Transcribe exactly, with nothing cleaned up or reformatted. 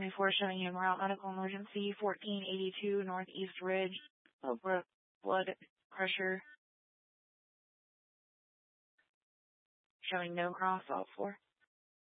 twenty-four showing you route medical emergency, fourteen eighty-two Northeast Ridge, low blood pressure, showing no cross, all four.